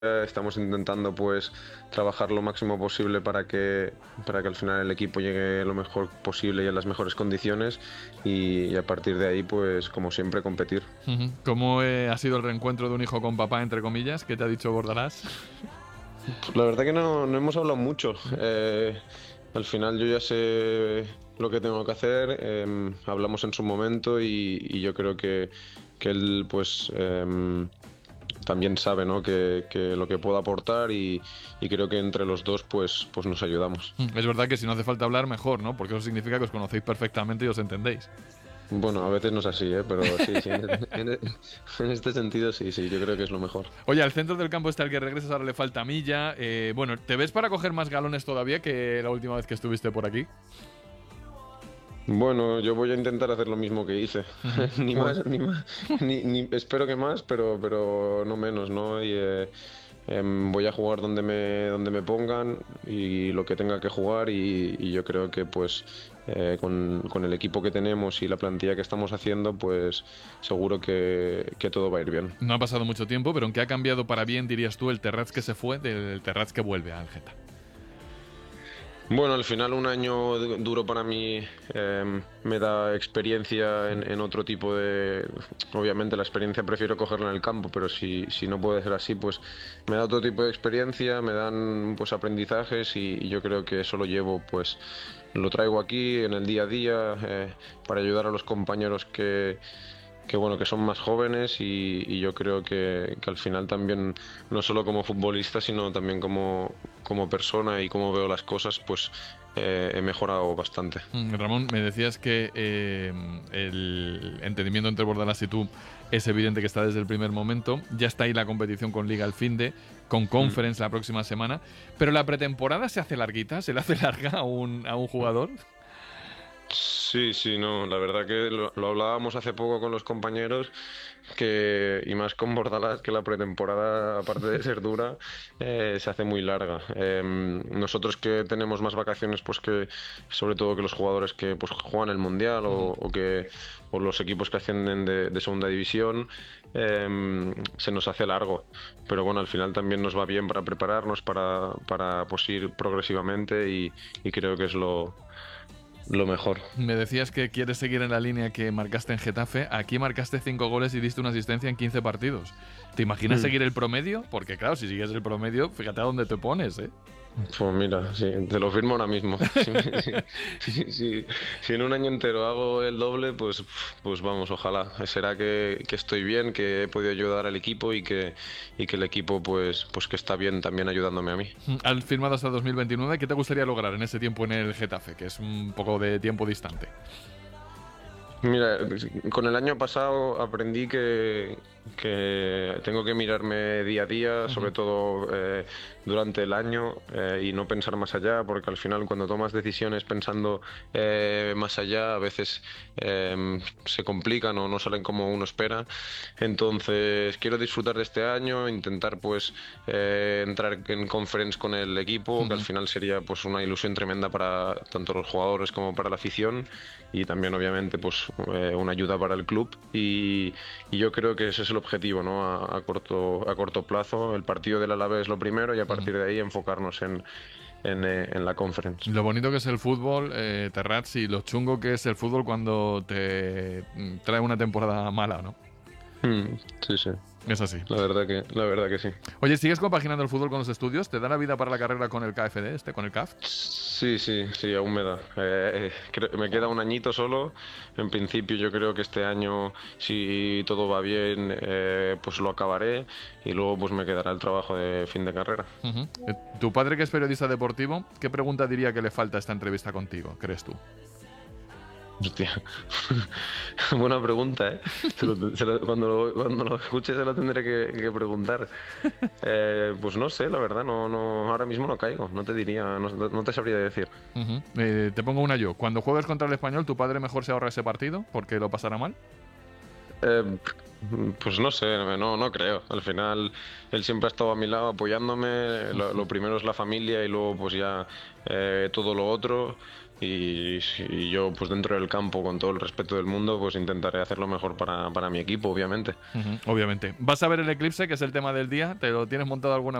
Estamos intentando pues trabajar lo máximo posible para que al final el equipo llegue lo mejor posible y en las mejores condiciones y a partir de ahí pues como siempre competir. Ujú. ¿Cómo ha sido el reencuentro de un hijo con papá, entre comillas? ¿Qué te ha dicho Bordalás? Pues la verdad que no hemos hablado mucho. Al final yo ya sé lo que tengo que hacer, hablamos en su momento y yo creo que él pues también sabe, ¿no? que lo que puedo aportar y creo que entre los dos pues nos ayudamos. Es verdad que si no hace falta hablar, mejor, ¿no? Porque eso significa que os conocéis perfectamente y os entendéis. Bueno, a veces no es así, ¿eh? Pero sí, en este sentido sí, yo creo que es lo mejor. Oye, al centro del campo está el que regresas, ahora le falta milla. Bueno, ¿te ves para coger más galones todavía que la última vez que estuviste por aquí? Bueno, yo voy a intentar hacer lo mismo que hice. Ujú. Ni Bueno, más, espero que más, pero no menos, ¿no? Voy a jugar donde me pongan y lo que tenga que jugar y yo creo que pues con el equipo que tenemos y la plantilla que estamos haciendo, pues seguro que todo va a ir bien. no ha pasado mucho tiempo, pero ¿en qué ha cambiado para bien, dirías tú, el Terrats que se fue del Terrats que vuelve al Geta? Bueno, al final un año duro para mí me da experiencia en otro tipo de... Obviamente la experiencia prefiero cogerla en el campo, pero si no puede ser así, pues me da otro tipo de experiencia, me dan pues aprendizajes y yo creo que eso lo llevo, pues lo traigo aquí en el día a día para ayudar a los compañeros que bueno, que son más jóvenes y yo creo que al final también, no solo como futbolista, sino también como persona y cómo veo las cosas, pues he mejorado bastante. Ramón, me decías que el entendimiento entre Bordalás y tú es evidente que está desde el primer momento. Ya está ahí la competición con Liga al finde, con Mm. Conference la próxima semana. Pero la pretemporada se hace larguita, se le hace larga a un jugador. Sí, no, la verdad que lo hablábamos hace poco con los compañeros y más con Bordalás, que la pretemporada, aparte de ser dura, se hace muy larga. Nosotros que tenemos más vacaciones, pues que sobre todo que los jugadores que pues juegan el Mundial o los equipos que ascienden de segunda división, se nos hace largo. Pero bueno, al final también nos va bien para prepararnos, para pues ir progresivamente y creo que es lo mejor. Me decías que quieres seguir en la línea que marcaste en Getafe. Aquí marcaste 5 goles y diste una asistencia en 15 partidos. ¿Te imaginas Mm. seguir el promedio? Porque claro, si sigues el promedio, fíjate a dónde te pones, ¿eh? Pues mira, sí, te lo firmo ahora mismo. Si en un año entero hago el doble, pues vamos, ojalá. Será que estoy bien, que he podido ayudar al equipo y que el equipo pues que está bien también ayudándome a mí. Has firmado hasta 2029. ¿Qué te gustaría lograr en ese tiempo en el Getafe, que es un poco de tiempo distante? Mira, con el año pasado aprendí que tengo que mirarme día a día, sobre Ujú. todo durante el año y no pensar más allá, porque al final cuando tomas decisiones pensando más allá, a veces se complican o no salen como uno espera. Entonces quiero disfrutar de este año, intentar pues entrar en conference con el equipo, que al Ujú. final sería pues una ilusión tremenda para tanto los jugadores como para la afición y también obviamente pues una ayuda para el club y yo creo que ese es el objetivo, ¿no? A corto plazo, el partido del Alavés es lo primero y a Ujú. partir de ahí enfocarnos en la conference. Lo bonito que es el fútbol, Terrats, y lo chungo que es el fútbol cuando te trae una temporada mala, ¿no? Sí, Es así. la verdad que sí. Oye, ¿sigues compaginando el fútbol con los estudios? ¿Te da la vida para la carrera con el KFD, con el CAF? Sí, aún me da. Me queda un añito solo. En principio yo creo que este año, si todo va bien, pues lo acabaré y luego pues me quedará el trabajo de fin de carrera. Ujú. Tu padre, que es periodista deportivo, ¿qué pregunta diría que le falta a esta entrevista contigo, crees tú? Hostia. Buena pregunta, ¿eh? Cuando lo escuche se lo tendré que preguntar. Pues no sé, la verdad, ahora mismo no caigo, no te diría, no te sabría decir. Ujú. Te pongo una yo. Cuando juegues contra el Español, ¿tu padre mejor se ahorra ese partido porque lo pasará mal? Eh, pues no sé, no creo. Al final, él siempre ha estado a mi lado apoyándome. Lo primero es la familia y luego pues ya todo lo otro. y yo pues dentro del campo, con todo el respeto del mundo, pues intentaré hacer lo mejor para mi equipo, obviamente. Obviamente. ¿Vas a ver el eclipse, que es el tema del día? ¿Te lo tienes montado alguna